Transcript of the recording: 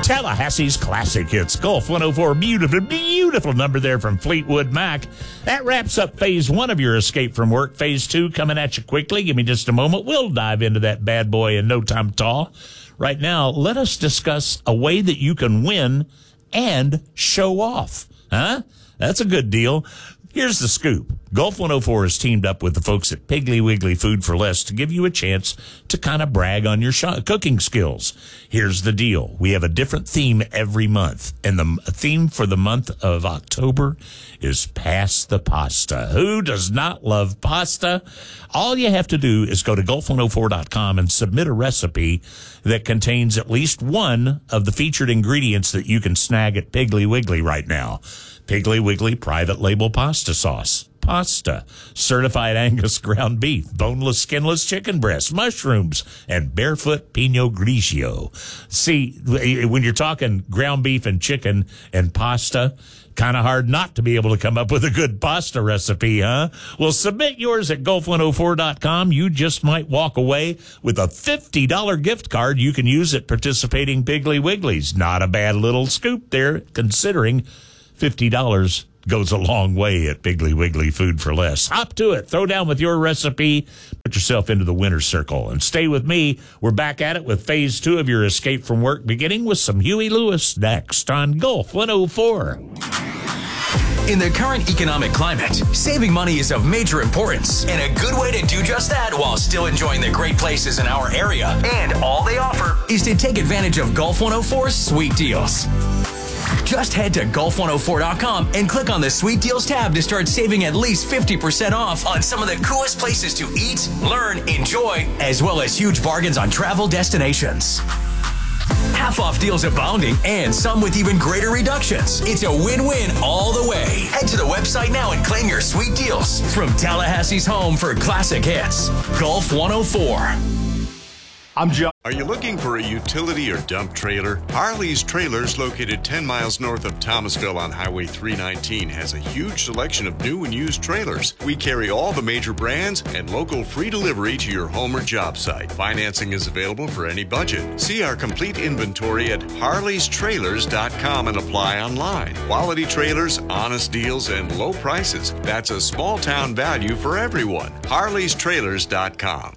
Tallahassee's classic hits. Gulf 104, beautiful number there from Fleetwood Mac. That wraps up phase one of your escape from work. Phase two coming at you quickly. Give me just a moment. We'll dive into that bad boy in no time at all. Right now, let us discuss a way that you can win and show off. Huh? That's a good deal. Here's the scoop. Gulf 104 has teamed up with the folks at Piggly Wiggly Food for Less to give you a chance to kind of brag on your cooking skills. Here's the deal. We have a different theme every month, and the theme for the month of October is Pass the Pasta. Who does not love pasta? All you have to do is go to Gulf104.com and submit a recipe that contains at least one of the featured ingredients that you can snag at Piggly Wiggly right now. Piggly Wiggly private label pasta sauce, pasta, certified Angus ground beef, boneless, skinless chicken breast, mushrooms, and barefoot Pinot Grigio. See, when you're talking ground beef and chicken and pasta, kind of hard not to be able to come up with a good pasta recipe, huh? Well, submit yours at Gulf104.com. You just might walk away with a $50 gift card you can use at participating Piggly Wigglies. Not a bad little scoop there, considering $50 goes a long way at Piggly Wiggly Food for Less. Hop to it. Throw down with your recipe. Put yourself into the winner's circle. And stay with me. We're back at it with phase two of your escape from work, beginning with some Huey Lewis next on Gulf 104. In the current economic climate, saving money is of major importance, and a good way to do just that while still enjoying the great places in our area. And all they offer is to take advantage of Gulf 104's sweet deals. Just head to Gulf104.com and click on the Sweet Deals tab to start saving at least 50% off on some of the coolest places to eat, learn, enjoy, as well as huge bargains on travel destinations. Half-off deals abounding, and some with even greater reductions. It's a win-win all the way. Head to the website now and claim your sweet deals from Tallahassee's home for classic hits. Gulf 104. I'm Joe. Are you looking for a utility or dump trailer? Harley's Trailers, located 10 miles north of Thomasville on Highway 319, has a huge selection of new and used trailers. We carry all the major brands and local free delivery to your home or job site. Financing is available for any budget. See our complete inventory at harleystrailers.com and apply online. Quality trailers, honest deals, and low prices. That's a small town value for everyone. harleystrailers.com.